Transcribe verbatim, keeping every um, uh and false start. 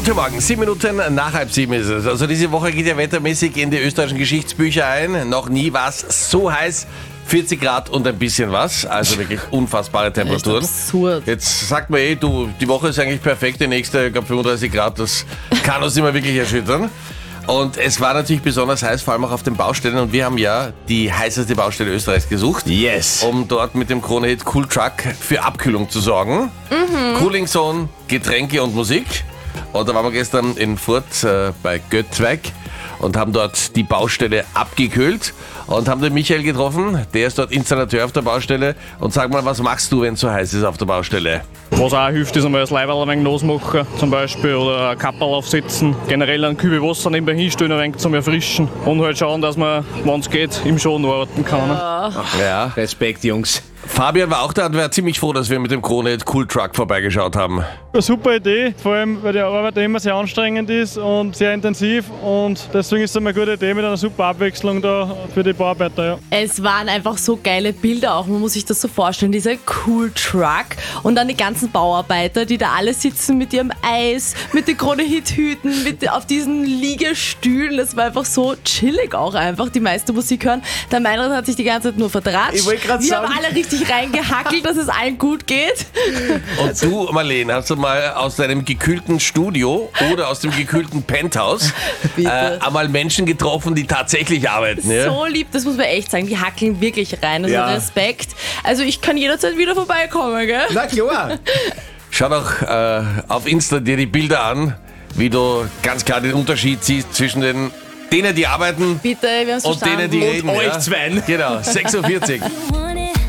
Guten Morgen, sieben Minuten nach halb sieben ist es. Also diese Woche geht ja wettermäßig in die österreichischen Geschichtsbücher ein. Noch nie war es so heiß. vierzig Grad und ein bisschen was. Also wirklich unfassbare Temperaturen. Echt absurd. Jetzt sagt man eh, du, die Woche ist eigentlich perfekt. Die nächste, ich glaube fünfunddreißig Grad, das kann uns immer wirklich erschüttern. Und es war natürlich besonders heiß, vor allem auch auf den Baustellen. Und wir haben ja die heißeste Baustelle Österreichs gesucht. Yes. Um dort mit dem Krone-Hit Cool Truck für Abkühlung zu sorgen. Mhm. Cooling Zone, Getränke und Musik. Und da waren wir gestern in Furt äh, bei Göttweig und haben dort die Baustelle abgekühlt und haben den Michael getroffen. Der ist dort Installateur auf der Baustelle. Und sag mal, was machst du, wenn es so heiß ist auf der Baustelle? Was auch hilft, ist einmal das Leiberl ein wenig losmachen, zum Beispiel, oder ein Kapperl aufsetzen. Generell einen Kübel Wasser nebenbei hinstellen, ein wenig zum Erfrischen. Und halt schauen, dass man, wenn es geht, im Schaden arbeiten kann. Ja. Ja. Respekt, Jungs. Fabian war auch da und war ziemlich froh, dass wir mit dem Krone-Hit Cool Truck vorbeigeschaut haben. Eine super Idee, vor allem weil die Arbeit immer sehr anstrengend ist und sehr intensiv, und deswegen ist es eine gute Idee mit einer super Abwechslung da für die Bauarbeiter. Ja. Es waren einfach so geile Bilder auch, man muss sich das so vorstellen, dieser Cool Truck und dann die ganzen Bauarbeiter, die da alle sitzen mit ihrem Eis, mit den Krone-Hit-Hüten, mit auf diesen Liegestühlen. Das war einfach so chillig auch einfach, die meiste Musik hören. Der Meinrad hat sich die ganze Zeit nur vertratscht. Ich wollte grad Wir sagen. haben alle richtig reingehackelt, dass es allen gut geht. Und du, Marlene, hast du mal aus deinem gekühlten Studio oder aus dem gekühlten Penthouse äh, einmal Menschen getroffen, die tatsächlich arbeiten? Ja? So lieb, das muss man echt sagen. Die hackeln wirklich rein. Also Ja. Respekt. Also ich kann jederzeit wieder vorbeikommen, gell? Na klar. Schau doch äh, auf Insta dir die Bilder an, wie du ganz klar den Unterschied siehst zwischen den denen, die arbeiten Bitte, wir haben es und verstanden. denen, die reden. euch ja? zweien. Genau, sechs Uhr vierzig.